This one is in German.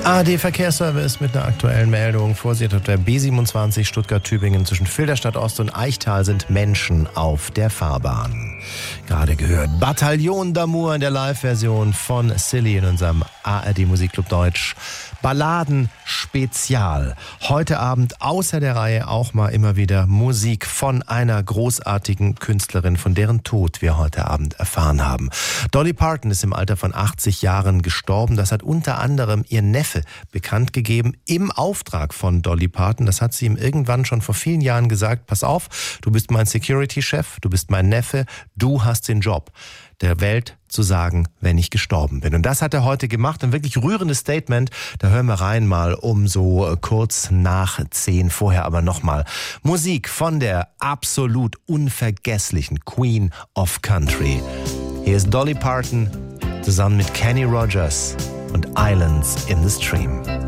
ARD Verkehrsservice mit einer aktuellen Meldung. Vorsicht auf der B27 Stuttgart-Tübingen zwischen Filderstadt Ost und Eichtal sind Menschen auf der Fahrbahn. Gerade gehört Bataillon d'Amour in der Live-Version von Silly in unserem ARD Musikclub Deutsch. Balladen Spezial. Heute Abend außer der Reihe auch mal immer wieder Musik von einer großartigen Künstlerin, von deren Tod wir heute Abend erfahren haben. Dolly Parton ist im Alter von 80 Jahren gestorben. Das hat unter anderem ihr Neffe bekannt gegeben im Auftrag von Dolly Parton. Das hat sie ihm irgendwann schon vor vielen Jahren gesagt. Pass auf, du bist mein Security-Chef, du bist mein Neffe, du hast den Job, der Welt zu sagen, wenn ich gestorben bin. Und das hat er heute gemacht. Ein wirklich rührendes Statement. Da hören wir rein mal um so kurz nach 10. Vorher aber nochmal Musik von der absolut unvergesslichen Queen of Country. Hier ist Dolly Parton zusammen mit Kenny Rogers und Islands in the Stream.